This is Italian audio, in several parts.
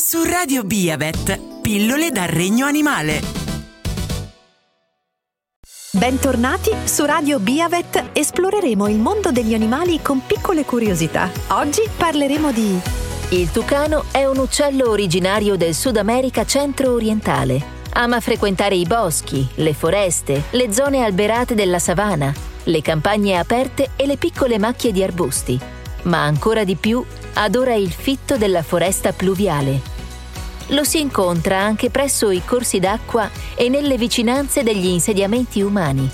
Su Radio Biavet, pillole dal regno animale. Bentornati su Radio Biavet, esploreremo il mondo degli animali con piccole curiosità. Oggi parleremo di... Il tucano è un uccello originario del Sud America centro-orientale. Ama frequentare i boschi, le foreste, le zone alberate della savana, le campagne aperte e le piccole macchie di arbusti. Ma ancora di più, adora il fitto della foresta pluviale. Lo si incontra anche presso i corsi d'acqua e nelle vicinanze degli insediamenti umani.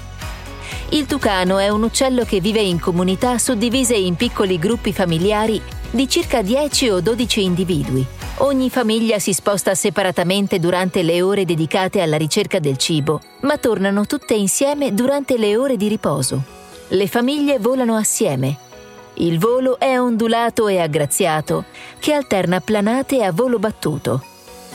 Il tucano è un uccello che vive in comunità suddivise in piccoli gruppi familiari di circa 10 o 12 individui. Ogni famiglia si sposta separatamente durante le ore dedicate alla ricerca del cibo, ma tornano tutte insieme durante le ore di riposo. Le famiglie volano assieme. Il volo è ondulato e aggraziato, che alterna planate a volo battuto.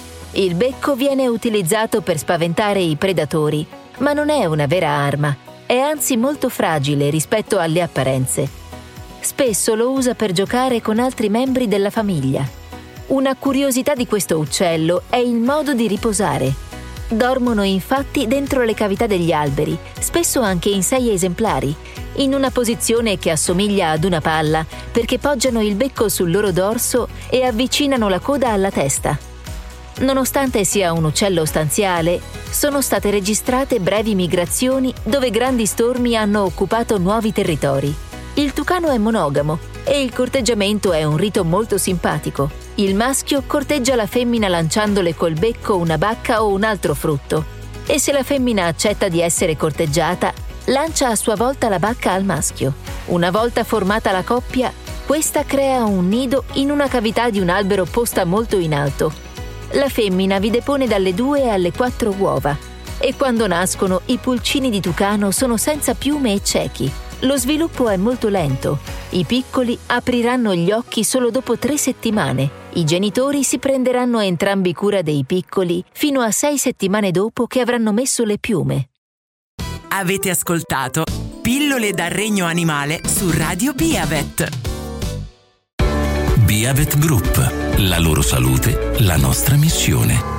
Il becco viene utilizzato per spaventare i predatori, ma non è una vera arma, è anzi molto fragile rispetto alle apparenze. Spesso lo usa per giocare con altri membri della famiglia. Una curiosità di questo uccello è il modo di riposare. Dormono infatti dentro le cavità degli alberi, spesso anche in 6 esemplari, in una posizione che assomiglia ad una palla, perché poggiano il becco sul loro dorso e avvicinano la coda alla testa. Nonostante sia un uccello stanziale, sono state registrate brevi migrazioni dove grandi stormi hanno occupato nuovi territori. Il tucano è monogamo e il corteggiamento è un rito molto simpatico. Il maschio corteggia la femmina lanciandole col becco una bacca o un altro frutto, e se la femmina accetta di essere corteggiata, lancia a sua volta la bacca al maschio. Una volta formata la coppia, questa crea un nido in una cavità di un albero posta molto in alto. La femmina vi depone dalle 2 alle 4 uova e quando nascono i pulcini di tucano sono senza piume e ciechi. Lo sviluppo è molto lento. I piccoli apriranno gli occhi solo dopo 3 settimane. I genitori si prenderanno entrambi cura dei piccoli fino a 6 settimane dopo che avranno messo le piume. Avete ascoltato Pillole dal regno animale su Radio Biavet. Biavet Group. La loro salute, la nostra missione.